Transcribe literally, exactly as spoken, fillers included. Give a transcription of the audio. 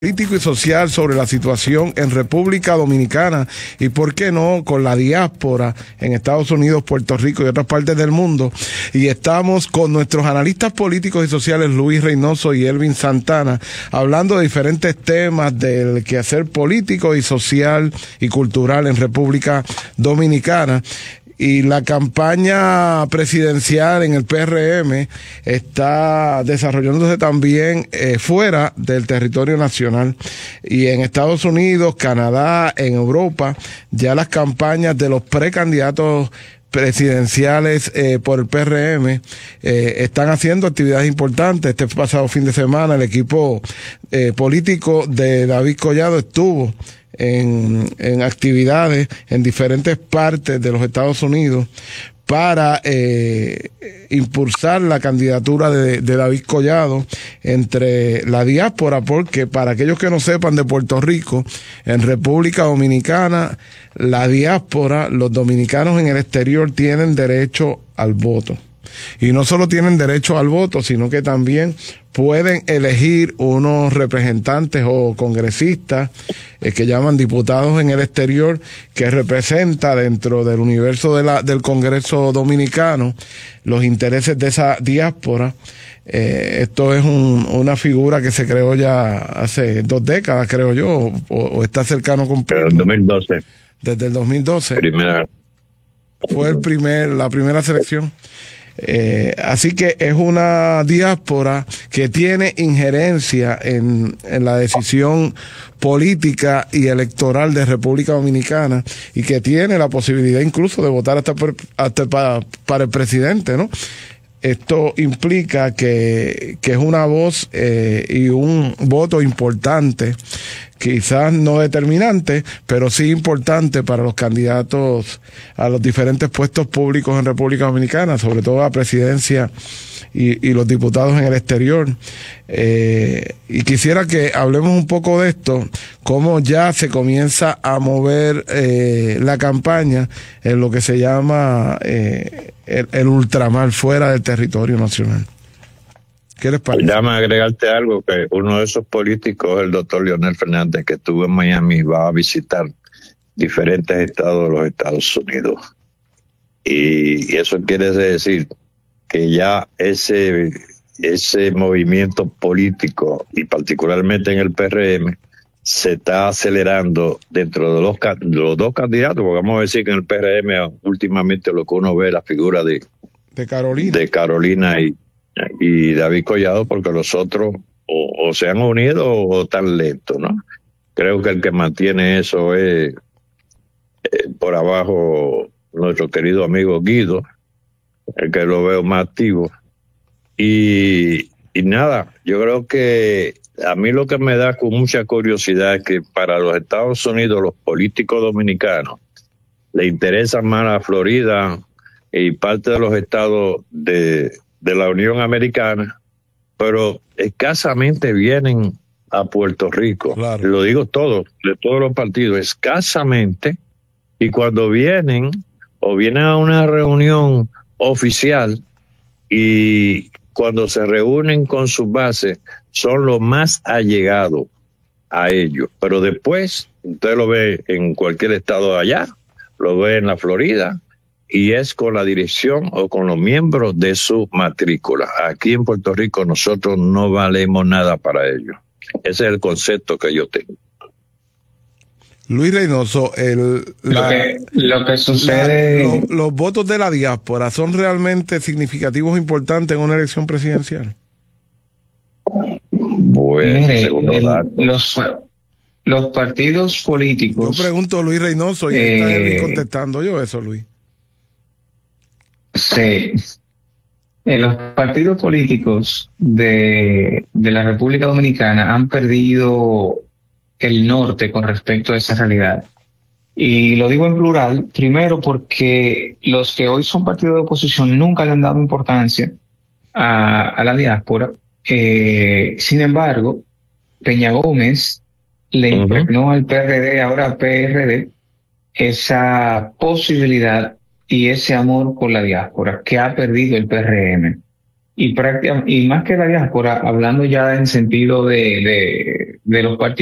político y social sobre la situación en República Dominicana y, por qué no, con la diáspora en Estados Unidos, Puerto Rico y otras partes del mundo. Y estamos con nuestros analistas políticos y sociales, Luis Reynoso y Elvin Santana, hablando de diferentes temas del quehacer político y social y cultural en República Dominicana. Y la campaña presidencial en el P R M está desarrollándose también eh, fuera del territorio nacional. Y en Estados Unidos, Canadá, en Europa, ya las campañas de los precandidatos presidenciales eh, por el P R M eh, están haciendo actividades importantes. Este pasado fin de semana el equipo eh, político de David Collado estuvo En, en actividades en diferentes partes de los Estados Unidos para eh, impulsar la candidatura de, de David Collado entre la diáspora, porque para aquellos que no sepan de Puerto Rico, en República Dominicana, la diáspora, los dominicanos en el exterior tienen derecho al voto. Y no solo tienen derecho al voto, sino que también pueden elegir unos representantes o congresistas eh, que llaman diputados en el exterior, que representa dentro del universo de la, del Congreso Dominicano los intereses de esa diáspora. Eh, esto es un, una figura que se creó ya hace dos décadas, creo yo, o, o está cercano con... Desde el dos mil doce. Desde el dos mil doce. Primera. Fue el primer, la primera selección. Eh, así que es una diáspora que tiene injerencia en, en la decisión política y electoral de República Dominicana y que tiene la posibilidad incluso de votar hasta, por, hasta para, para el presidente, ¿no? Esto implica que, que es una voz eh, y un voto importante, quizás no determinante, pero sí importante para los candidatos a los diferentes puestos públicos en República Dominicana, sobre todo a presidencia y, y los diputados en el exterior. Eh, y quisiera que hablemos un poco de esto, cómo ya se comienza a mover eh, la campaña en lo que se llama eh, el, el ultramar, fuera del territorio nacional. ¿Qué les parece? Déjame agregarte algo, que uno de esos políticos, el doctor Leonel Fernández, que estuvo en Miami, va a visitar diferentes estados de los Estados Unidos. Y eso quiere decir que ya ese, ese movimiento político, y particularmente en el P R M, se está acelerando dentro de los, de los dos candidatos, porque vamos a decir que en el P R M últimamente lo que uno ve es la figura de, de Carolina, de Carolina y y David Collado, porque los otros o, o se han unido o están lentos, ¿no? Creo que el que mantiene eso es eh, por abajo nuestro querido amigo Guido, el que lo veo más activo. Y, y nada, yo creo que a mí lo que me da con mucha curiosidad es que para los Estados Unidos los políticos dominicanos le interesa más la Florida y parte de los estados de de la Unión Americana, pero escasamente vienen a Puerto Rico. Claro. Lo digo todo, de todos los partidos, escasamente, y cuando vienen, o vienen a una reunión oficial, y cuando se reúnen con sus bases, son los más allegados a ellos. Pero después, usted lo ve en cualquier estado de allá, lo ve en la Florida, y es con la dirección o con los miembros de su matrícula. Aquí en Puerto Rico nosotros no valemos nada para ellos. Ese es el concepto que yo tengo. Luis Reynoso, el, la, lo, que, lo que sucede... La, lo, los votos de la diáspora son realmente significativos e importantes en una elección presidencial. Bueno, Mire, el, los, los partidos políticos... Yo pregunto, Luis Reynoso, y eh, está Elvin contestando yo eso, Luis. Sí. En los partidos políticos de, de la República Dominicana han perdido el norte con respecto a esa realidad. Y lo digo en plural, primero porque los que hoy son partidos de oposición nunca le han dado importancia a, a la diáspora. Eh, sin embargo, Peña Gómez le impregnó uh-huh. al P R D, ahora P R D, esa posibilidad y ese amor por la diáspora que ha perdido el P R M. Y, y más que la diáspora, hablando ya en sentido de, de, de los partidos